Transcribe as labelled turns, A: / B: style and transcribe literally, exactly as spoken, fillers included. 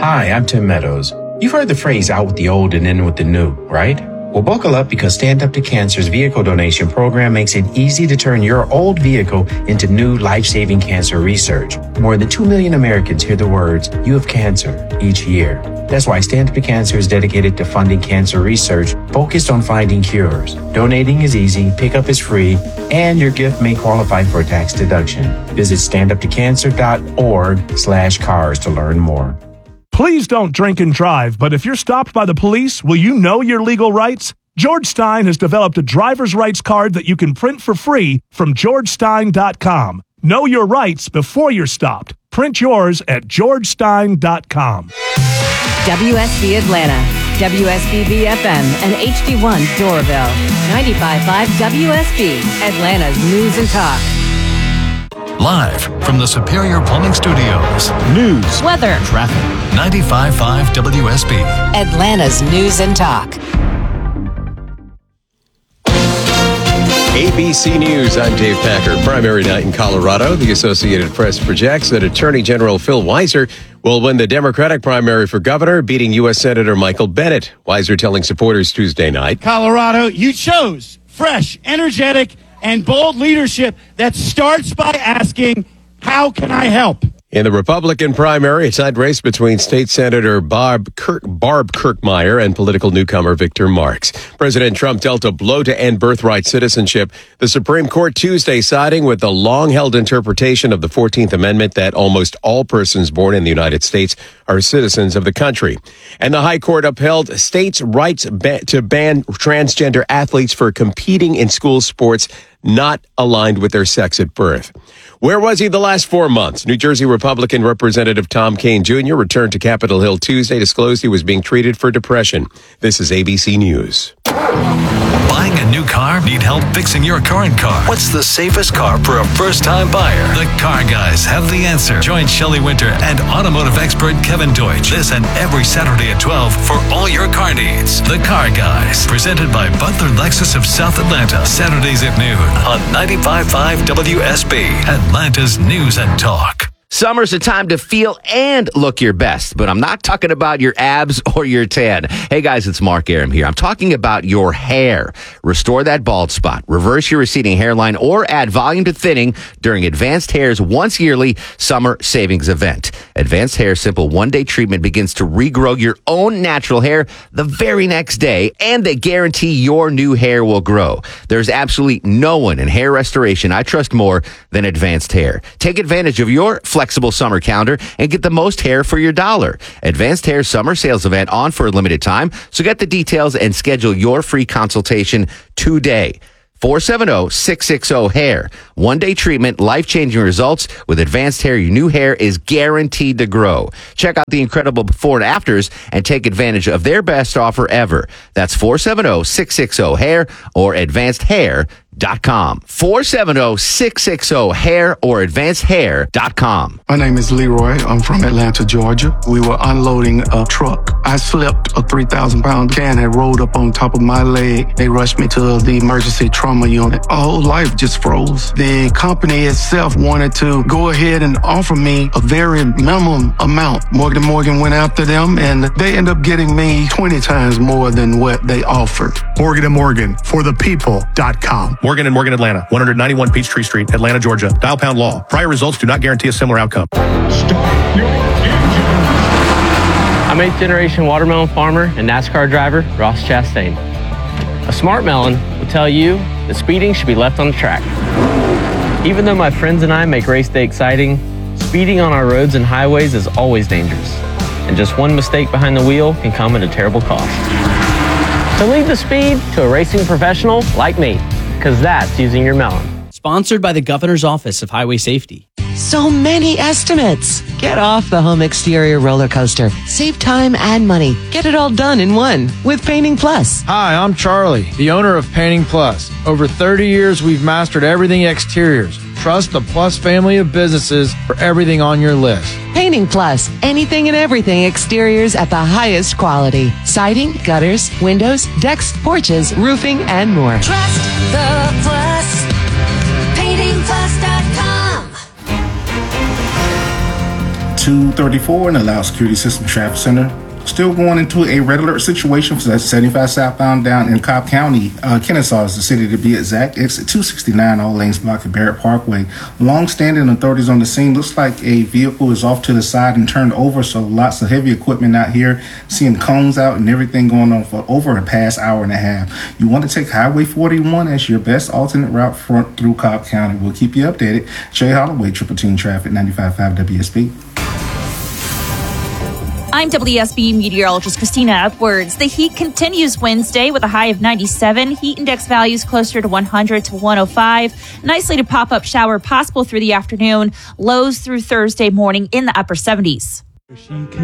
A: Hi, I'm Tim Meadows. You've heard the phrase out with the old and in with the new, right? Well, buckle up because Stand Up to Cancer's vehicle donation program makes it easy to turn your old vehicle into new life-saving cancer research. More than two million Americans hear the words, "You have cancer," each year. That's why Stand Up to Cancer is dedicated to funding cancer research focused on finding cures. Donating is easy, pickup is free, and your gift may qualify for a tax deduction. Visit standuptocancer.org slash cars to learn more.
B: Please don't drink and drive, but if you're stopped by the police, will you know your legal rights? George Stein has developed a driver's rights card that you can print for free from george stein dot com. Know your rights before you're stopped. Print yours at george stein dot com.
C: W S B Atlanta, W S B B F M, and H D one Doraville. ninety-five point five W S B, Atlanta's News and Talk.
D: Live from the Superior Plumbing Studios. News,
C: weather,
D: traffic. ninety-five point five W S B.
C: Atlanta's News and Talk.
E: A B C News, I'm Dave Packer. Primary night in Colorado. The Associated Press projects that Attorney General Phil Weiser will win the Democratic primary for governor, beating U S Senator Michael Bennet. Weiser telling supporters Tuesday night,
F: Colorado, you chose fresh, energetic, and bold leadership that starts by asking, how can I help?
E: In the Republican primary, a tight race between State Senator Barb, Kirk, Barb Kirkmeyer and political newcomer Victor Marx. President Trump dealt a blow to end birthright citizenship. The Supreme Court Tuesday siding with the long-held interpretation of the fourteenth Amendment that almost all persons born in the United States are citizens of the country. And the High Court upheld states' rights ba- to ban transgender athletes for competing in school sports not aligned with their sex at birth. Where was he the last four months? New Jersey Republican Representative Tom Kean Junior returned to Capitol Hill Tuesday, disclosed he was being treated for depression. This is A B C News.
D: Buying a new car? Need help fixing your current car? What's the safest car for a first-time buyer? The Car Guys have the answer. Join Shelley Winter and automotive expert Kevin Deutsch this and every Saturday at twelve for all your car needs. The Car Guys, presented by Butler Lexus of South Atlanta, Saturdays at noon on ninety-five point five W S B, Atlanta's News and Talk.
G: Summer's a time to feel and look your best, but I'm not talking about your abs or your tan. Hey guys, it's Mark Aram here. I'm talking about your hair. Restore that bald spot, reverse your receding hairline, or add volume to thinning during Advanced Hair's once yearly summer savings event. Advanced Hair's simple one-day treatment begins to regrow your own natural hair the very next day, and they guarantee your new hair will grow. There's absolutely no one in hair restoration I trust more than Advanced Hair. Take advantage of your flexible summer calendar and get the most hair for your dollar. Advanced Hair summer sales event on for a limited time, so get the details and schedule your free consultation today. four seven zero, six six zero, hair. One-day treatment, life-changing results. With Advanced Hair, your new hair is guaranteed to grow. Check out the incredible before and afters and take advantage of their best offer ever. That's four seven zero, six six zero, hair or advanced hair dot com. four seven zero, six six zero, hair or advanced hair dot com.
H: My name is Leroy. I'm from Atlanta, Georgia. We were unloading a truck. I slipped. A three thousand pound can had rolled up on top of my leg. They rushed me to the emergency trauma unit. My whole life just froze. The company itself wanted to go ahead and offer me a very minimum amount. Morgan and Morgan went after them, and they ended up getting me twenty times more than what they offered.
I: Morgan and Morgan, for the people dot com.
J: Morgan and Morgan Atlanta, one ninety-one Peachtree Street, Atlanta, Georgia. Dial pound law. Prior results do not guarantee a similar outcome.
K: I'm eighth generation watermelon farmer and NASCAR driver Ross Chastain. A smart melon will tell you that speeding should be left on the track. Even though my friends and I make race day exciting, speeding on our roads and highways is always dangerous. And just one mistake behind the wheel can come at a terrible cost. So leave the speed to a racing professional like me, because that's using your melon.
L: Sponsored by the Governor's Office of Highway Safety.
M: So many estimates. Get off the home exterior roller coaster. Save time and money. Get it all done in one with Painting Plus.
N: Hi, I'm Charlie, the owner of Painting Plus. Over thirty years, we've mastered everything exteriors. Trust the Plus family of businesses for everything on your list.
M: Painting Plus. Anything and everything exteriors at the highest quality. Siding, gutters, windows, decks, porches, roofing, and more.
O: Trust the Plus. painting plus dot com.
P: two thirty-four in the Loud Security System Traffic Center. Still going into a red alert situation for that seventy-five southbound down in Cobb County. Uh, Kennesaw is the city to be exact. Exit two sixty-nine, all lanes blocked at Barrett Parkway. Long-standing authorities on the scene. Looks like a vehicle is off to the side and turned over, so lots of heavy equipment out here. Seeing cones out and everything going on for over a past hour and a half. You want to take Highway forty-one as your best alternate route front through Cobb County. We'll keep you updated. Jay Holloway, Triple Team Traffic, ninety-five point five W S B.
Q: I'm W S B meteorologist Christina Edwards. The heat continues Wednesday with a high of ninety-seven. Heat index values closer to one hundred to one oh five. Nicely to pop-up shower possible through the afternoon. Lows through Thursday morning in the upper seventies.